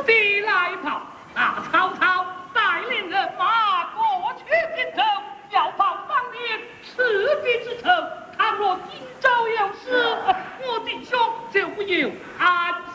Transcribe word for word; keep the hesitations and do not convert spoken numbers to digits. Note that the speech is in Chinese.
的来跑啊！曹操带领人马过去荆州，要报当年赤壁之仇。倘若荆州有事，我弟兄就不由安